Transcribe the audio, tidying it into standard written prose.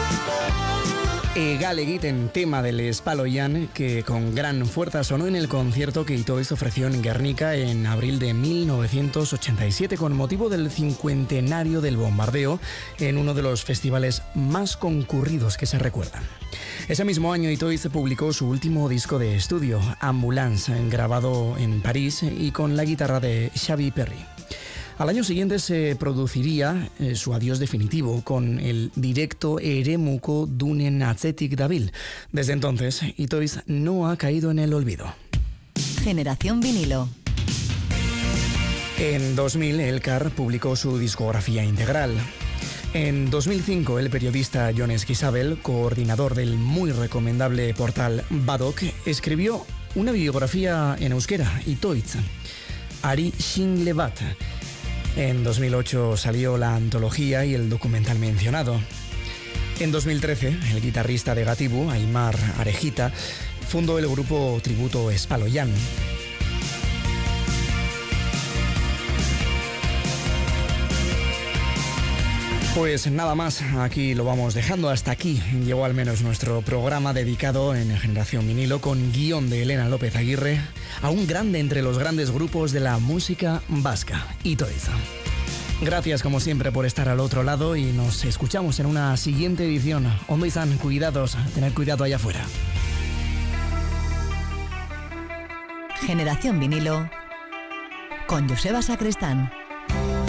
Egal egiten, tema del Espaloian, que con gran fuerza sonó en el concierto que Itoiz ofreció en Guernica en abril de 1987 con motivo del cincuentenario del bombardeo en uno de los festivales más concurridos que se recuerdan. Ese mismo año Itoiz publicó su último disco de estudio, Ambulance, grabado en París y con la guitarra de Xavi Perry. Al año siguiente se produciría su adiós definitivo con el directo Eremuko Dunen Atzetik Dabil. Desde entonces, Itoiz no ha caído en el olvido. Generación vinilo. En 2000, Elkar publicó su discografía integral. En 2005, el periodista Jon Esquisabel, coordinador del muy recomendable portal Badok, escribió una biografía en euskera, Itoiz, Ari Shingle Bat. En 2008 salió la antología y el documental mencionado. En 2013, el guitarrista de Gatibu, Aimar Arejita, fundó el grupo tributo Espaloian. Pues nada más, aquí lo vamos dejando. Hasta aquí llegó al menos nuestro programa dedicado en Generación Vinilo con guión de Elena López Aguirre a un grande entre los grandes grupos de la música vasca, Itoiz. Gracias como siempre por estar al otro lado y nos escuchamos en una siguiente edición. Ondo izan, cuidados, tener cuidado allá afuera. Generación Vinilo con Joseba Sacristán.